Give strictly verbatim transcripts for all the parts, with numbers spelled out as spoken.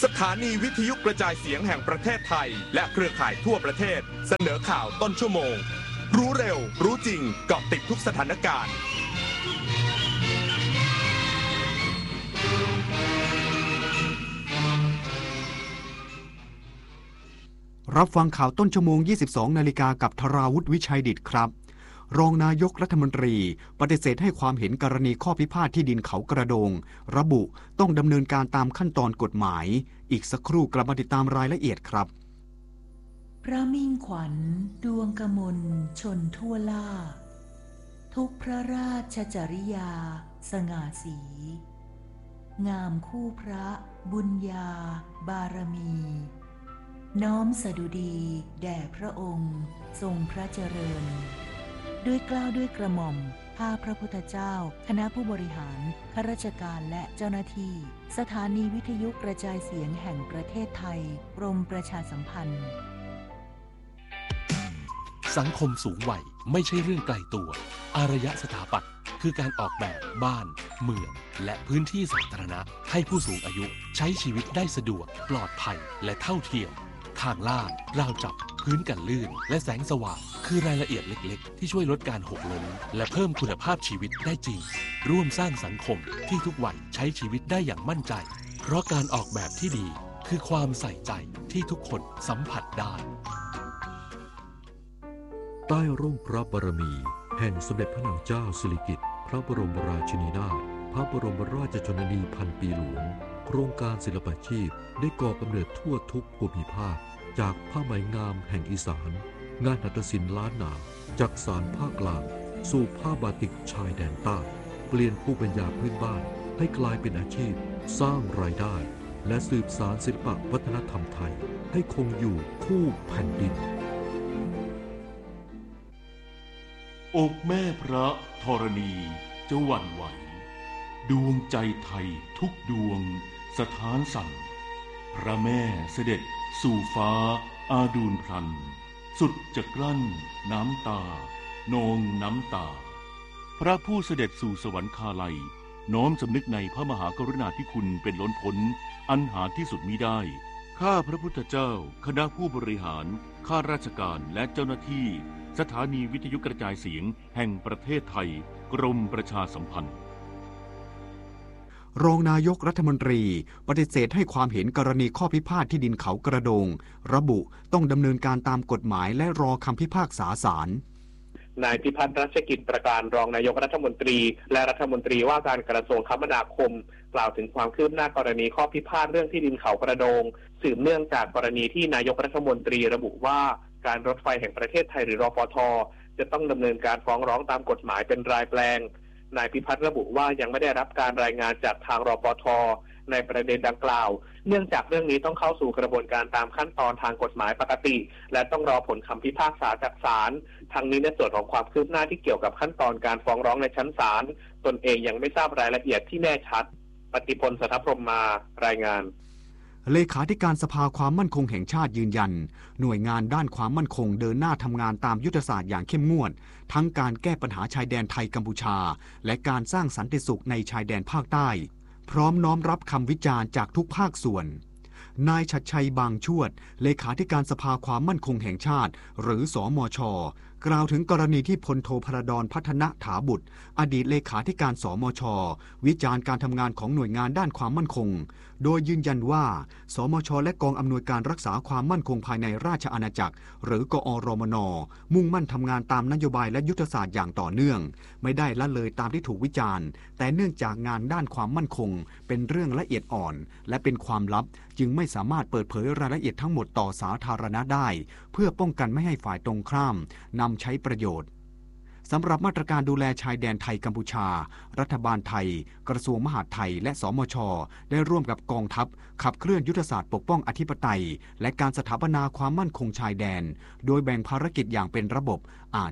สถานีวิทยุกระจายเสียงแห่งประเทศไทยและเครือข่ายทั่วประเทศเสนอข่าวต้นชั่วโมงรู้เร็วรู้จริงเกาะติดทุกสถานการณ์รับฟังข่าวต้นชั่วโมง ยี่สิบสอง นาฬิกากับธราวุฒิวิชัยดิษฐ์ครับรองนายกรัฐมนตรีปฏิเสธให้ความเห็นกรณีข้อพิพาทที่ดินเขากระโดงระบุต้องดำเนินการตามขั้นตอนกฎหมายอีกสักครู่กลับมาติดตามรายละเอียดครับพระมิ่งขวัญดวงกมลชนทั่วล่าทุกพระราชจริยาสง่าสีงามคู่พระบุญญาบารมีน้อมสดุดีแด่พระองค์ทรงพระเจริญด้วยเกล้าด้วยกระหม่อมข้าพระพุทธเจ้าคณะผู้บริหารข้าราชการและเจ้าหน้าที่สถานีวิทยุกระจายเสียงแห่งประเทศไทยกรมประชาสัมพันธ์สังคมสูงวัยไม่ใช่เรื่องไกลตัวอารยสถาปัตย์คือการออกแบบบ้านเมืองและพื้นที่สาธารณะให้ผู้สูงอายุใช้ชีวิตได้สะดวกปลอดภัยและเท่าเทียมทางลาดราวจับพื้นกันลื่นและแสงสว่างคือรายละเอียดเล็กๆที่ช่วยลดการหกล้มและเพิ่มคุณภาพชีวิตได้จริงร่วมสร้างสังคมที่ทุกวัยใช้ชีวิตได้อย่างมั่นใจเพราะการออกแบบที่ดีคือความใส่ใจที่ทุกคนสัมผัสได้ใต้ร่มพระบารมีแห่งสมเด็จพระนางเจ้าสิริกิติ์พระบรมราชินีนาถพระบรมราชชนนีพันปีหลวงโครงการศิลปาชีพได้ก่อกำเนิดทั่วทุกภูมิภาคจากผ้าไหมงามแห่งอีสานงานหัตถศิลป์ล้านนาจากสานภาคกลางสู่ผ้าบาติกชายแดนใต้เปลี่ยนภูมิปัญญาพื้นบ้านให้กลายเป็นอาชีพสร้างรายได้และสืบสานศิลปวัฒนธรรมไทยให้คงอยู่คู่แผ่นดินอกแม่พระธรณีจะหวั่นไหวดวงใจไทยทุกดวงสถานสั่นพระแม่เสด็จสู่ฟ้าอาดูลพลันสุดจะกลั้นน้ำตานองน้ำตาพระผู้เสด็จสู่สวรรคาลัยน้อมสำนึกในพระมหากรุณาธิคุณเป็นล้นพ้นอันหาที่สุดมิได้ข้าพระพุทธเจ้าคณะผู้บริหารข้าราชการและเจ้าหน้าที่สถานีวิทยุกระจายเสียงแห่งประเทศไทยกรมประชาสัมพันธ์รองนายกรัฐมนตรีปฏิเสธให้ความเห็นกรณีข้อพิพาทที่ดินเขากระโดงระบุต้องดำเนินการตามกฎหมายและรอคำพิพากษาศาลนายพิพัฒน์รัชกิจประการรองนายกรัฐมนตรีและรัฐมนตรีว่าการกระทรวงคมนาคมกล่าวถึงความคืบหน้ากรณีข้อพิพาทเรื่องที่ดินเขากระโดงสืบเนื่องจากกรณีที่นายกรัฐมนตรีระบุว่าการรถไฟแห่งประเทศไทยหรือรฟท.จะต้องดำเนินการฟ้องร้องตามกฎหมายเป็นรายแปลงนายพิพัฒน์ระบุว่ายังไม่ได้รับการรายงานจากทางรฟท.ในประเด็นดังกล่าวเนื่องจากเรื่องนี้ต้องเข้าสู่กระบวนการตามขั้นตอนทางกฎหมายปกติและต้องรอผลคำพิพากษาจากศาลทางนี้ในส่วนของความคืบหน้าที่เกี่ยวกับขั้นตอนการฟ้องร้องในชั้นศาลตนเองยังไม่ทราบรายละเอียดที่แน่ชัดปฏิพล สัทธพรหมมารายงานเลขาธิการสภาความมั่นคงแห่งชาติยืนยันหน่วยงานด้านความมั่นคงเดินหน้าทำงานตามยุทธศาสตร์อย่างเข้มงวดทั้งการแก้ปัญหาชายแดนไทยกัมพูชาและการสร้างสันติสุขในชายแดนภาคใต้พร้อมน้อมรับคำวิจารณ์จากทุกภาคส่วนนายชัดชัยบางชวดเลขาธิการสภาความมั่นคงแห่งชาติหรือสมช.กล่าวถึงกรณีที่พลโทพระดอนพัฒนถาบุตรอดีตเลขาธิการสมช.วิจารณ์การทำงานของหน่วยงานด้านความมั่นคงโดยยืนยันว่าสมช.และกองอำนวยการรักษาความมั่นคงภายในราชอาณาจักรหรือกอรมน.มุ่งมั่นทำงานตามนโยบายและยุทธศาสตร์อย่างต่อเนื่องไม่ได้ละเลยตามที่ถูกวิจารณ์แต่เนื่องจากงานด้านความมั่นคงเป็นเรื่องละเอียดอ่อนและเป็นความลับจึงไม่สามารถเปิดเผยรายละเอียดทั้งหมดต่อสาธารณะได้เพื่อป้องกันไม่ให้ฝ่ายตรงข้ามนำใช้ประโยชน์สำหรับมาตรการดูแลชายแดนไทยกัมพูชารัฐบาลไทยกระทรวงมหาดไทยและสมช.ได้ร่วมกับกองทัพขับเคลื่อนยุทธศาสตร์ปกป้องอธิปไตยและการสถาปนาความมั่นคงชายแดนโดยแบ่งภารกิจอย่างเป็นระบบอาทิ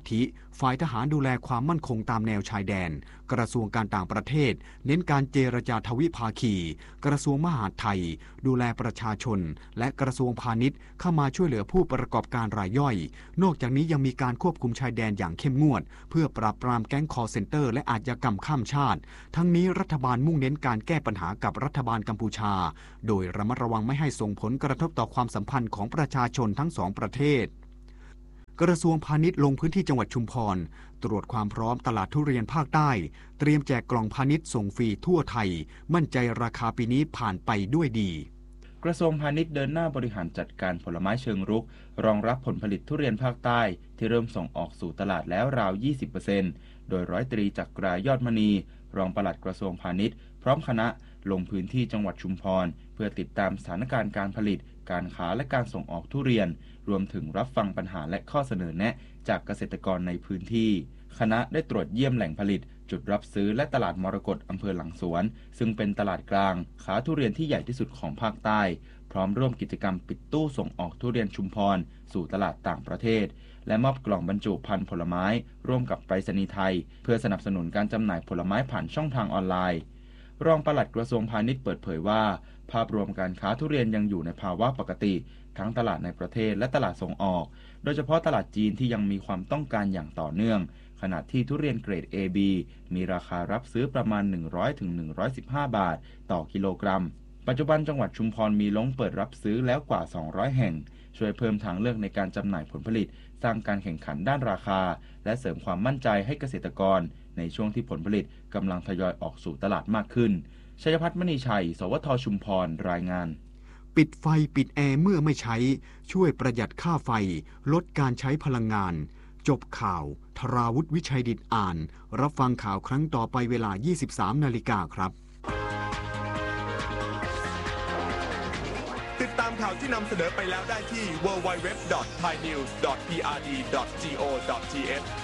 ฝ่ายทหารดูแลความมั่นคงตามแนวชายแดนกระทรวงการต่างประเทศเน้นการเจรจาทวิภาคีกระทรวงมหาดไทยดูแลประชาชนและกระทรวงพาณิชย์เข้ามาช่วยเหลือผู้ประกอบการรายย่อยนอกจากนี้ยังมีการควบคุมชายแดนอย่างเข้มงวดเพื่อปราบปรามแก๊งคอลเซ็นเตอร์และอาชญากรรมข้ามชาติทั้งนี้รัฐบาลมุ่งเน้นการแก้ปัญหากับรัฐบาลกัมพูชาโดยระมัดระวังไม่ให้ส่งผลกระทบต่อความสัมพันธ์ของประชาชนทั้งสองประเทศกระทรวงพาณิชย์ลงพื้นที่จังหวัดชุมพรตรวจความพร้อมตลาดทุเรียนภาคใต้เตรียมแจกกล่องพาณิชย์ส่งฟรีทั่วไทยมั่นใจราคาปีนี้ผ่านไปด้วยดีกระทรวงพาณิชย์เดินหน้าบริหารจัดการผลไม้เชิงรุกรองรับผลผลิตทุเรียนภาคใต้ที่เริ่มส่งออกสู่ตลาดแล้วราว ยี่สิบเปอร์เซ็นต์ โดยร้อยตรีจักรายอดมณีรองปลัดกระทรวงพาณิชย์พร้อมคณะลงพื้นที่จังหวัดชุมพรเพื่อติดตามสถานการณ์การผลิตการค้าและการส่งออกทุเรียนรวมถึงรับฟังปัญหาและข้อเสนอแนะจากเกษตรกรในพื้นที่คณะได้ตรวจเยี่ยมแหล่งผลิตจุดรับซื้อและตลาดมรกตอำเภอหลังสวนซึ่งเป็นตลาดกลางค้าทุเรียนที่ใหญ่ที่สุดของภาคใต้พร้อมร่วมกิจกรรมปิดตู้ส่งออกทุเรียนชุมพรสู่ตลาดต่างประเทศและมอบกล่องบรรจุภัณฑ์ผลไม้ร่วมกับไปรษณีย์ไทยเพื่อสนับสนุนการจำหน่ายผลไม้ผ่านช่องทางออนไลน์รองปลัดกระทรวงพาณิชย์เปิดเผยว่าภาพรวมการค้าทุเรียนยังอยู่ในภาวะปกติทั้งตลาดในประเทศและตลาดส่งออกโดยเฉพาะตลาดจีนที่ยังมีความต้องการอย่างต่อเนื่องขณะที่ทุเรียนเกรด เอ บี มีราคารับซื้อประมาณ หนึ่งร้อยถึงหนึ่งร้อยสิบห้า บาทต่อกิโลกรัมปัจจุบันจังหวัดชุมพรมีลงเปิดรับซื้อแล้วกว่าสองร้อยแห่งช่วยเพิ่มทางเลือกในการจำหน่ายผลผลิตสร้างการแข่งขันด้านราคาและเสริมความมั่นใจให้เกษตรกรในช่วงที่ผลผลิตกำลังทยอยออกสู่ตลาดมากขึ้นชัยพัฒน์มณีชัยสวทชุมพรรายงานปิดไฟปิดแอร์เมื่อไม่ใช้ช่วยประหยัดค่าไฟลดการใช้พลังงานจบข่าวธราวุฒิวิชัยดิษฐ์อ่านรับฟังข่าวครั้งต่อไปเวลา ยี่สิบสามนาฬิกาครับติดตามข่าวที่นำเสนอไปแล้วได้ที่ ดับเบิลยู ดับเบิลยู ดับเบิลยู ดอท ไทยนิวส์ ดอท พี อาร์ ดี ดอท จี โอ ดอท ที เอช